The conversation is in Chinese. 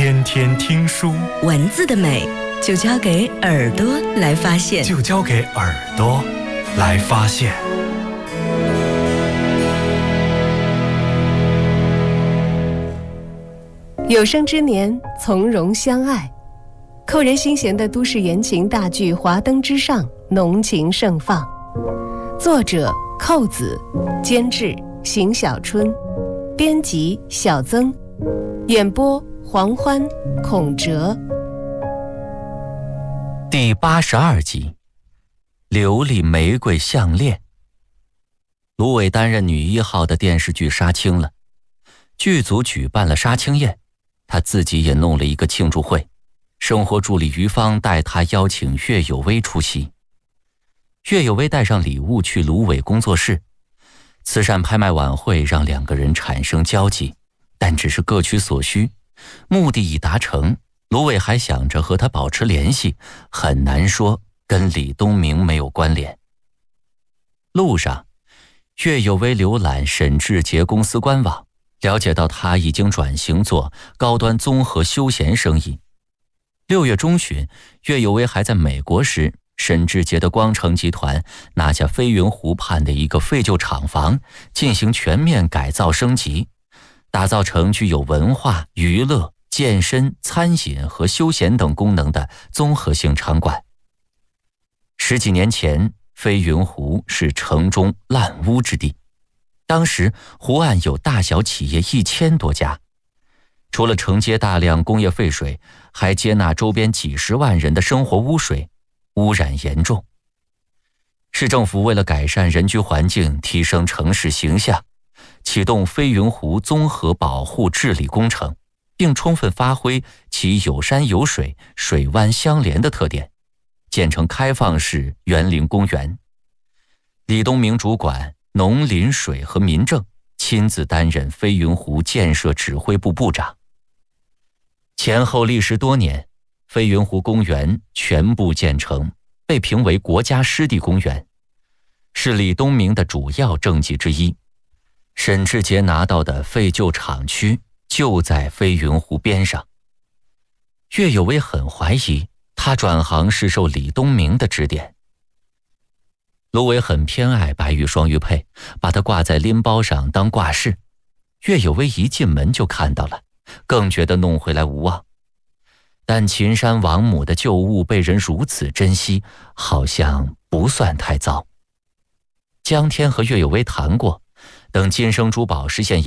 天天听书， 文字的美就交给耳朵来发现， 就交给耳朵来发现。 有生之年，从容相爱。扣人心弦的都市言情大剧《华灯之上》浓情盛放，作者寇子，监制邢小春，编辑小曾，演播黄欢、孔哲。 第82集，琉璃玫瑰项链。芦苇担任女1号的电视剧杀青了，剧组举办了杀青宴，他自己也弄了一个庆祝会，生活助理于芳带他邀请岳有薇出席。岳有薇带上礼物去芦苇工作室，慈善拍卖晚会让2个人产生交集，但只是各取所需，目的已达成。芦苇还想着和他保持联系，很难说跟李东明没有关联。路上，岳有薇浏览沈志杰公司官网，了解到他已经转型做高端综合休闲生意。6月中旬，岳有薇还在美国时，沈志杰的光城集团拿下飞云湖畔的一个废旧厂房，进行全面改造升级，打造成具有文化、娱乐、健身、餐饮和休闲等功能的综合性场馆。10几年前，飞云湖是城中烂屋之地，当时湖岸有大小企业1000多家，除了承接大量工业废水，还接纳周边几十万人的生活污水，污染严重。市政府为了改善人居环境，提升城市形象，启动飞云湖综合保护治理工程，并充分发挥其有山有水、水湾相连的特点，建成开放式园林公园。李东明主管农林水和民政，亲自担任飞云湖建设指挥部部长。前后历时多年，飞云湖公园全部建成，被评为国家湿地公园，是李东明的主要政绩之一。沈志杰拿到的废旧厂区就在飞云湖边上。岳有薇很怀疑他转行是受李东明的指点。芦苇很偏爱白玉双玉佩，把它挂在拎包上当挂饰。岳有薇一进门就看到了，更觉得弄回来无望。但秦山王母的旧物被人如此珍惜，好像不算太糟。江天和岳有薇谈过，等金生珠宝实现